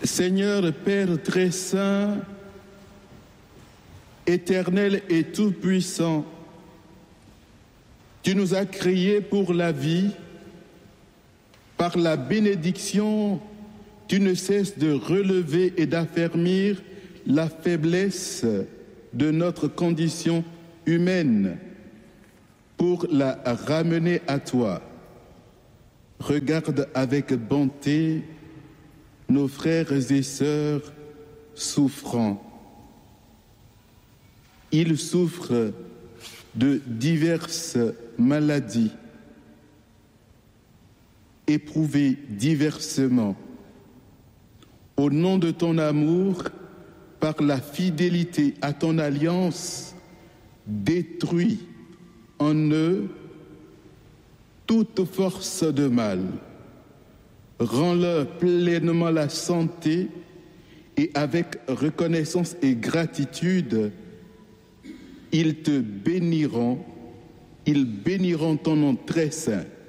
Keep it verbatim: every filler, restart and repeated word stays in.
Seigneur Père très saint, éternel et tout-puissant, tu nous as créés pour la vie. Par la bénédiction, tu ne cesses de relever et d'affermir la faiblesse de notre condition humaine pour la ramener à toi. Regarde avec bonté nos frères et sœurs souffrants. Ils souffrent de diverses maladies, éprouvés diversement. Au nom de ton amour, par la fidélité à ton alliance, détruis en eux toute force de mal. Rends-leur pleinement la santé et avec reconnaissance et gratitude, ils te béniront, ils béniront ton nom très saint.